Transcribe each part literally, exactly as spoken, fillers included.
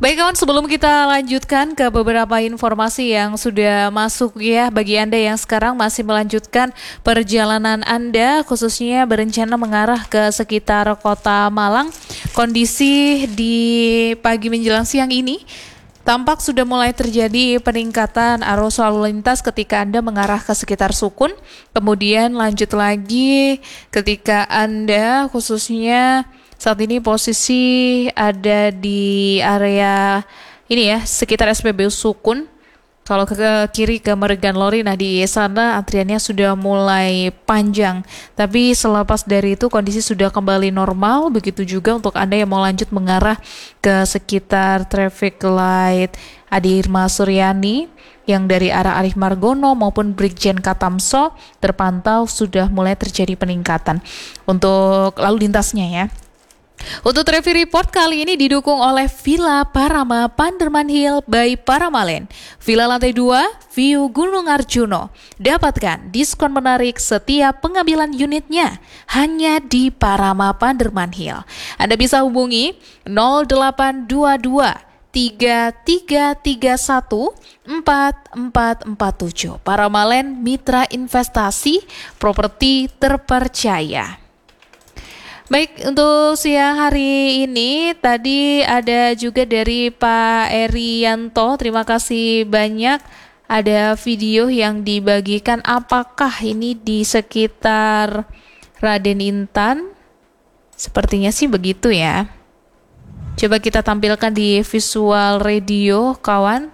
Baik kawan, sebelum kita lanjutkan ke beberapa informasi yang sudah masuk ya, bagi Anda yang sekarang masih melanjutkan perjalanan Anda, khususnya berencana mengarah ke sekitar kota Malang, kondisi di pagi menjelang siang ini tampak sudah mulai terjadi peningkatan arus lalu lintas ketika Anda mengarah ke sekitar Sukun, kemudian lanjut lagi ketika Anda khususnya saat ini posisi ada di area ini ya, sekitar S P B U Sukun. Kalau ke kiri ke Meregan Lori, nah di sana antriannya sudah mulai panjang. Tapi selepas dari itu kondisi sudah kembali normal. Begitu juga untuk Anda yang mau lanjut mengarah ke sekitar traffic light Adi Irma Suryani yang dari arah Arif Margono maupun Brigjen Katamso terpantau sudah mulai terjadi peningkatan untuk lalu lintasnya ya. Untuk Traffic Report kali ini didukung oleh Villa Parama Panderman Hill by Paramalen. Villa lantai dua, view Gunung Arjuno. Dapatkan diskon menarik setiap pengambilan unitnya hanya di Parama Panderman Hill. Anda bisa hubungi nol delapan dua dua tiga tiga tiga satu empat empat empat tujuh. Paramalen Mitra Investasi Properti Terpercaya. Baik, untuk siang hari ini tadi ada juga dari Pak Erianto, terima kasih banyak. Ada video yang dibagikan, apakah ini di sekitar Raden Intan? Sepertinya sih begitu ya. Coba kita tampilkan di visual radio, kawan.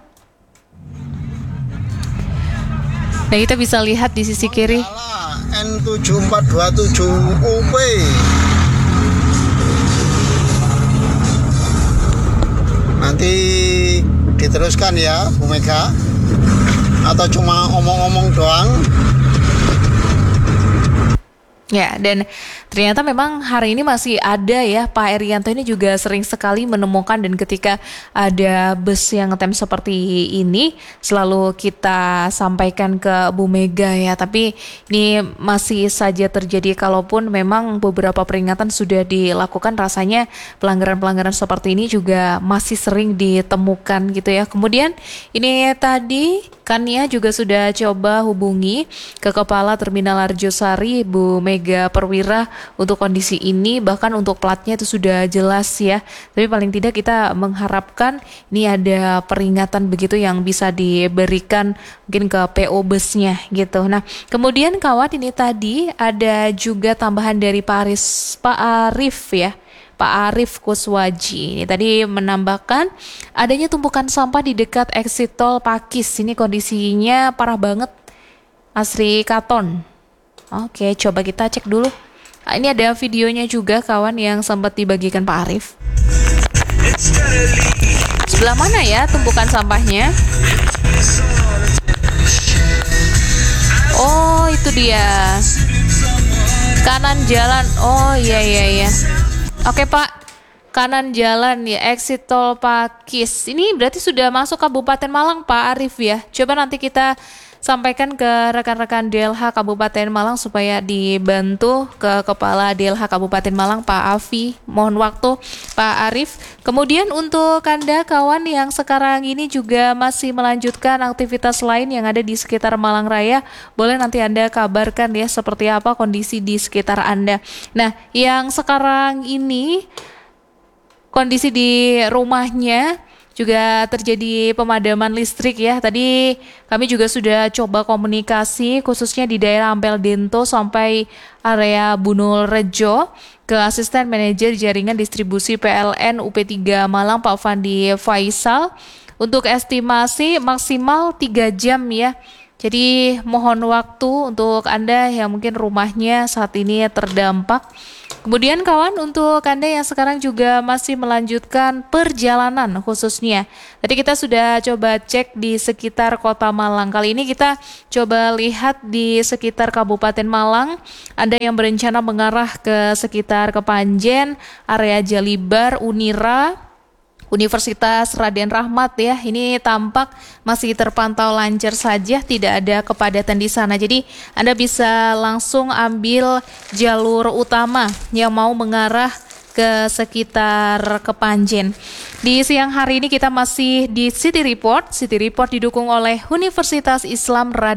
Nah, kita bisa lihat di sisi kiri. N tujuh empat dua tujuh U P. Nanti diteruskan ya Bu Mega, atau cuma omong-omong doang? Ya, dan ternyata memang hari ini masih ada ya, Pak Erianto ini juga sering sekali menemukan, dan ketika ada bus yang ngetem seperti ini selalu kita sampaikan ke Bu Mega ya. Tapi ini masih saja terjadi, kalaupun memang beberapa peringatan sudah dilakukan, rasanya pelanggaran-pelanggaran seperti ini juga masih sering ditemukan gitu ya. Kemudian ini tadi Kania juga sudah coba hubungi ke Kepala Terminal Arjosari Bu Mega Perwira untuk kondisi ini, bahkan untuk platnya itu sudah jelas ya. Tapi paling tidak kita mengharapkan ini ada peringatan begitu yang bisa diberikan mungkin ke P O busnya gitu. Nah, kemudian kawan, ini tadi ada juga tambahan dari Pak Aris, Pak Arif ya. Pak Arif Kuswaji ini tadi menambahkan adanya tumpukan sampah di dekat exit tol Pakis. Ini kondisinya parah banget, Asri Katon. Oke, coba kita cek dulu. Nah, ini ada videonya juga kawan yang sempat dibagikan Pak Arif. Sebelah mana ya tumpukan sampahnya? Oh, itu dia. Kanan jalan. Oh, iya iya iya. Oke Pak, kanan jalan ya, exit tol Pakis. Ini berarti sudah masuk Kabupaten Malang Pak Arif ya. Coba nanti kita sampaikan ke rekan-rekan D L H Kabupaten Malang supaya dibantu ke Kepala D L H Kabupaten Malang Pak Afi. Mohon waktu Pak Arif. Kemudian untuk Anda kawan yang sekarang ini juga masih melanjutkan aktivitas lain yang ada di sekitar Malang Raya, boleh nanti Anda kabarkan ya seperti apa kondisi di sekitar Anda. Nah, yang sekarang ini kondisi di rumahnya juga terjadi pemadaman listrik ya. Tadi kami juga sudah coba komunikasi khususnya di daerah Ampel Dento sampai area Bunul Rejo ke Asisten Manajer Jaringan Distribusi P L N U P tiga Malang Pak Fandi Faisal untuk estimasi maksimal tiga jam ya. Jadi mohon waktu untuk Anda yang mungkin rumahnya saat ini terdampak. Kemudian kawan, untuk Anda yang sekarang juga masih melanjutkan perjalanan khususnya, tadi kita sudah coba cek di sekitar kota Malang. Kali ini kita coba lihat di sekitar Kabupaten Malang. Anda yang berencana mengarah ke sekitar Kepanjen, area Jalibar, Unira, Universitas Raden Rahmat ya, ini tampak masih terpantau lancar saja, tidak ada kepadatan di sana. Jadi Anda bisa langsung ambil jalur utama yang mau mengarah ke sekitar Kepanjen. Di siang hari ini kita masih di City Report. City Report didukung oleh Universitas Islam Radha